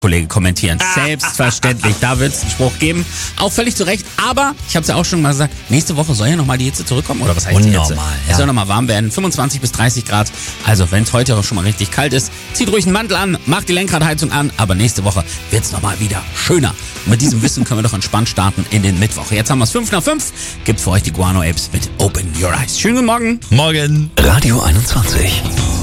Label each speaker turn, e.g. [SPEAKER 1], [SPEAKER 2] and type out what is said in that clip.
[SPEAKER 1] Kollege kommentieren. Selbstverständlich, da wird es einen Spruch geben. Auch völlig zu Recht, aber ich habe es ja auch schon mal gesagt, nächste Woche soll ja nochmal die Hitze zurückkommen, oder was heißt die Hitze?
[SPEAKER 2] Unnormal,
[SPEAKER 1] Es soll nochmal warm werden, 25 bis 30 Grad. Also wenn es heute auch schon mal richtig kalt ist, zieht ruhig einen Mantel an, macht die Lenkradheizung an, aber nächste Woche wird es nochmal wieder schöner. Und mit diesem Wissen können wir doch entspannt starten in den Mittwoch. Jetzt haben wir es 5 nach 5, gibt's für euch die Guano Apes mit Open Your Eyes. Schönen guten Morgen.
[SPEAKER 2] Morgen.
[SPEAKER 3] Radio 21.